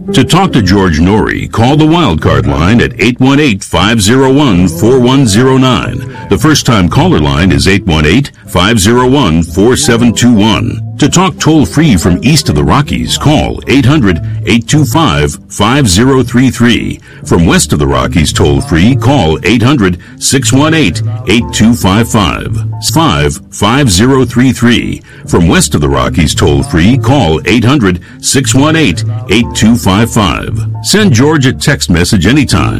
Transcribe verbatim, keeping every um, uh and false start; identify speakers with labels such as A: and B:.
A: To talk to George Norrie, call the Wildcard line at eight one eight, five oh one, four one oh nine. The first-time caller line is eight one eight, five oh one, four seven two one. To talk toll-free from east of the Rockies, call eight hundred, eight two five, five oh three three. From west of the Rockies toll-free, call eight hundred, six one eight, eight two five five. five five oh three three. From west of the Rockies toll-free, call eight hundred, six one eight, eight two five five. Send George a text message anytime